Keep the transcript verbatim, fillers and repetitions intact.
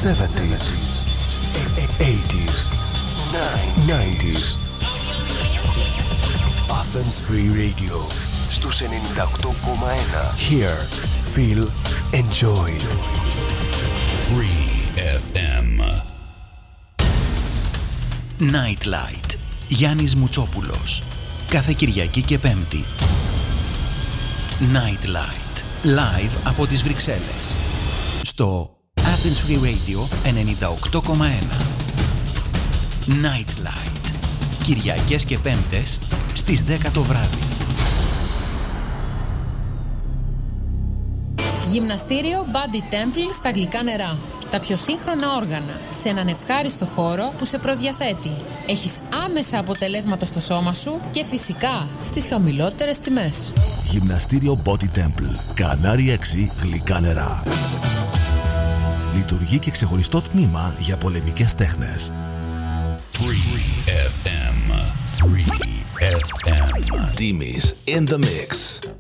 seventies, eighties, nineties. Athens Free Radio στους ενενήντα οκτώ κόμμα ένα. Hear, feel, enjoy. Free εφ εμ. Nightlight. Γιάννης Μουτσόπουλος. Κάθε Κυριακή και Πέμπτη. Nightlight. Live από τις Βρυξέλλες. Στο Athens Free Radio ενενήντα οκτώ κόμμα ένα. Nightlight. Κυριακές και Πέμπτες στις δέκα το βράδυ. Γυμναστήριο Body Temple στα γλυκά νερά. Τα πιο σύγχρονα όργανα σε έναν ευχάριστο χώρο που σε προδιαθέτει. Έχεις άμεσα αποτελέσματα στο σώμα σου και φυσικά στις χαμηλότερες τιμές. Γυμναστήριο Body Temple. Κανάρι έξι, γλυκά νερά. Λειτουργεί και ξεχωριστό τμήμα για πολεμικές τέχνες. Free εφ εμ. Free εφ εμ. Timmy's in the mix.